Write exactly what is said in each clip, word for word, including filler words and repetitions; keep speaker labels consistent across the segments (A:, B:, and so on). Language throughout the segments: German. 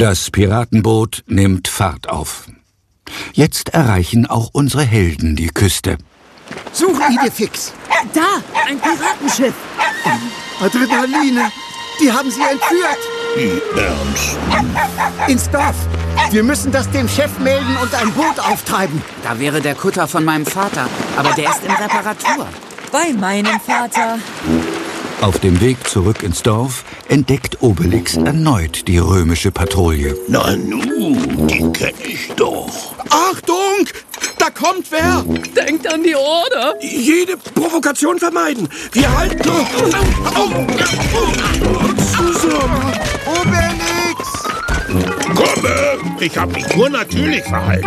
A: Das Piratenboot nimmt Fahrt auf. Jetzt erreichen auch unsere Helden die Küste.
B: Suchen Idefix!
C: Da, ein Piratenschiff!
B: Adrenaline! Die haben sie entführt!
D: Wie ernst?
B: Ins Dorf! Wir müssen das dem Chef melden und ein Boot auftreiben.
E: Da wäre der Kutter von meinem Vater, aber der ist in Reparatur.
C: Bei meinem Vater.
A: Auf dem Weg zurück ins Dorf entdeckt Obelix erneut die römische Patrouille.
D: Na nu, die kenn ich doch.
F: Achtung! Da kommt wer!
C: Denkt an die Order!
F: Jede Provokation vermeiden! Wir halten... Zusammen!
B: Obelix!
D: Komme! Ich hab mich nur natürlich verhalten.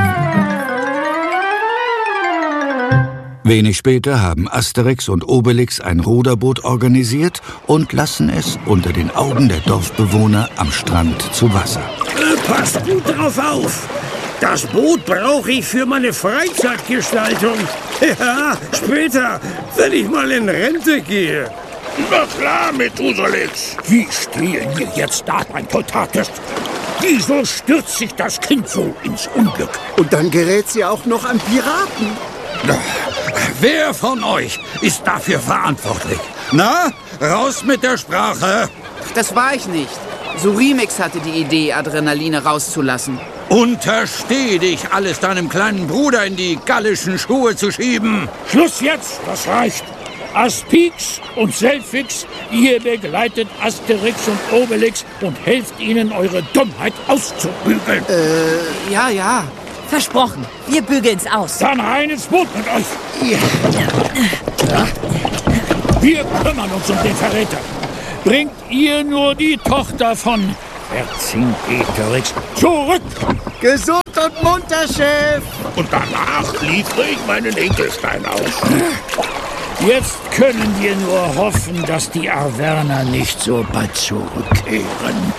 A: Wenig später haben Asterix und Obelix ein Ruderboot organisiert und lassen es unter den Augen der Dorfbewohner am Strand zu Wasser.
D: Äh, passt gut drauf auf. Das Boot brauche ich für meine Freizeitgestaltung. Ja, später, wenn ich mal in Rente gehe. Na klar, Methuselix. Wie stehen wir jetzt da beim Potatist? Wieso stürzt sich das Kind so ins Unglück?
B: Und dann gerät sie auch noch an Piraten.
A: Wer von euch ist dafür verantwortlich? Na, raus mit der Sprache!
E: Das war ich nicht. Surimix hatte die Idee, Adrenaline rauszulassen.
A: Untersteh dich, alles deinem kleinen Bruder in die gallischen Schuhe zu schieben.
D: Schluss jetzt, das reicht. Aspix und Selfix, ihr begleitet Asterix und Obelix und helft ihnen, eure Dummheit auszubügeln.
E: Äh, ja, ja.
C: Versprochen, wir bügeln's aus.
D: Dann rein ins Boot mit euch. Ja. Wir kümmern uns um den Verräter. Bringt ihr nur die Tochter von Vercingetorix zurück.
B: Gesund und munter, Chef!
D: Und danach liefere ich meinen Hinkelstein aus. Jetzt können wir nur hoffen, dass die Arverner nicht so bald zurückkehren.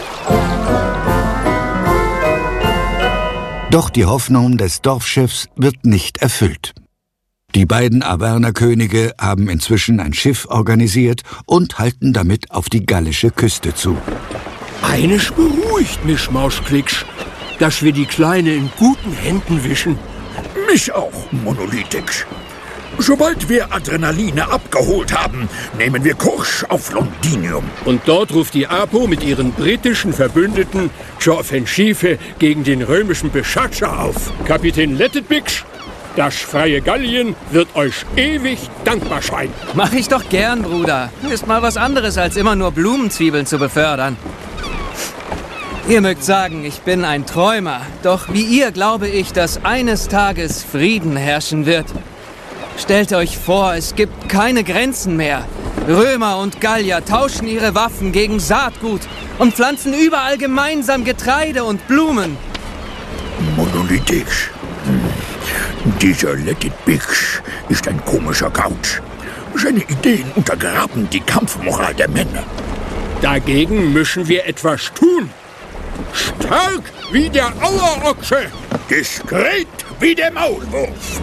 A: Doch die Hoffnung des Dorfchefs wird nicht erfüllt. Die beiden Arvernerkönige haben inzwischen ein Schiff organisiert und halten damit auf die gallische Küste zu.
F: Eines beruhigt mich, Mauschklicksch, dass wir die Kleine in guten Händen wischen.
D: Mich auch, Monolithix. Sobald wir Adrenaline abgeholt haben, nehmen wir Kurs auf Londinium.
F: Und dort ruft die Apo mit ihren britischen Verbündeten zur Offensive gegen den römischen Beschatscher auf. Kapitän Lettetbix, das freie Gallien wird euch ewig dankbar sein.
G: Mach ich doch gern, Bruder. Ist mal was anderes, als immer nur Blumenzwiebeln zu befördern. Ihr mögt sagen, ich bin ein Träumer. Doch wie ihr glaube ich, dass eines Tages Frieden herrschen wird. Stellt euch vor, es gibt keine Grenzen mehr. Römer und Gallier tauschen ihre Waffen gegen Saatgut und pflanzen überall gemeinsam Getreide und Blumen.
D: Monolithix. Dieser Lettetbix ist ein komischer Kauz. Seine Ideen untergraben die Kampfmoral der Männer.
F: Dagegen müssen wir etwas tun. Stark wie der Auerochse.
D: Diskret wie der Maulwurf.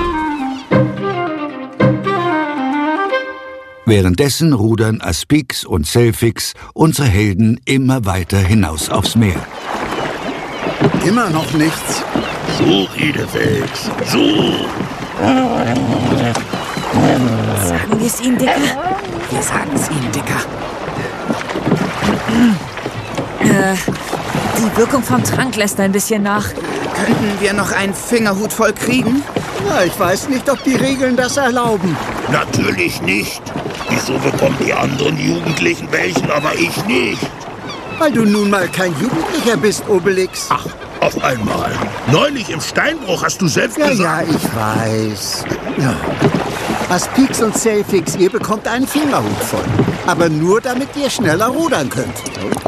A: Währenddessen rudern Aspix und Selfix, unsere Helden, immer weiter hinaus aufs Meer.
B: Immer noch nichts.
D: Such, Idefix, such!
C: Sagen wir es ihm, Dicker?
E: Wir sagen es ihm, Dicker.
C: Äh, die Wirkung vom Trank lässt ein bisschen nach.
E: Könnten wir noch einen Fingerhut voll kriegen?
B: Ja, ich weiß nicht, ob die Regeln das erlauben.
D: Natürlich nicht. Wieso bekommen die anderen Jugendlichen welchen, aber ich nicht?
B: Weil du nun mal kein Jugendlicher bist, Obelix.
D: Ach, auf einmal. Neulich im Steinbruch hast du selbst
B: Ja,
D: gesagt...
B: ja, ich weiß. Ja. Aspix und Selfix, ihr bekommt einen Fingerhut voll. Aber nur, damit ihr schneller rudern könnt.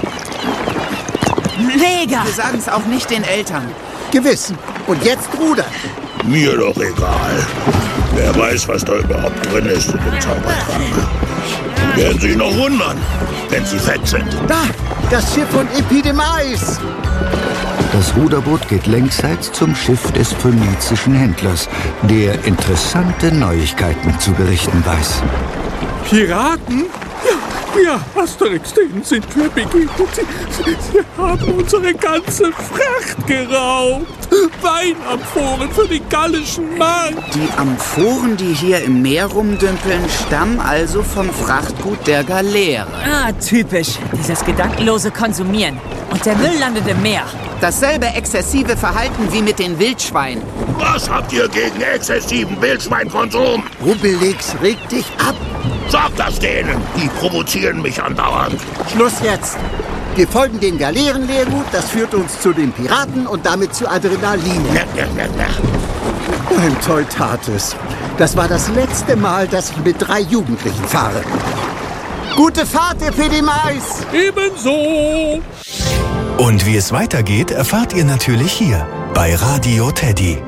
C: Mega!
E: Wir sagen es auch nicht den Eltern.
B: Gewiss. Und jetzt rudern.
D: Mir doch egal. Wer weiß, was da überhaupt drin ist in dem Zaubertrank. Die werden sich noch wundern, wenn sie fett sind.
B: Da, das Schiff von Epidemais.
A: Das Ruderboot geht längsseits zum Schiff des phönizischen Händlers, der interessante Neuigkeiten zu berichten weiß.
F: Piraten? Ja, Asterix, denen sind wir begegnet. Sie, sie, sie haben unsere ganze Fracht geraubt. Weinamphoren für den gallischen Markt.
E: Die Amphoren, die hier im Meer rumdümpeln, stammen also vom Frachtgut der Galeere.
C: Ah, typisch. Dieses gedankenlose Konsumieren. Und der Müll landet im Meer.
E: Dasselbe exzessive Verhalten wie mit den Wildschweinen.
H: Was habt ihr gegen exzessiven Wildschweinkonsum?
B: Rubbelix, reg dich ab.
H: Sagt das denen, die provozieren mich andauernd.
B: Schluss jetzt. Wir folgen den Galeerenlehrgut, das führt uns zu den Piraten und damit zu Adrenalin.
H: Ja, ja, ja, ja.
B: Ein Teutates. Das war das letzte Mal, dass ich mit drei Jugendlichen fahre. Gute Fahrt, ihr Pedimais!
F: Ebenso.
I: Und wie es weitergeht, erfahrt ihr natürlich hier bei Radio Teddy.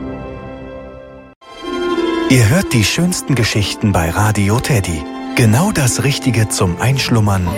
I: Ihr hört die schönsten Geschichten bei Radio Teddy. Genau das Richtige zum Einschlummern